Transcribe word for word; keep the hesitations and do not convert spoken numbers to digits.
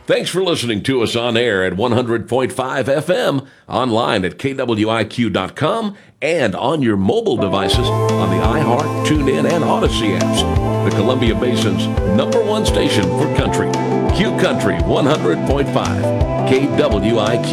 Thanks for listening to us on air at one hundred point five F M, online at K W I Q dot com, and on your mobile devices on the iHeart, TuneIn, and Odyssey apps. The Columbia Basin's number one station for country. Q Country one hundred point five, K W I Q.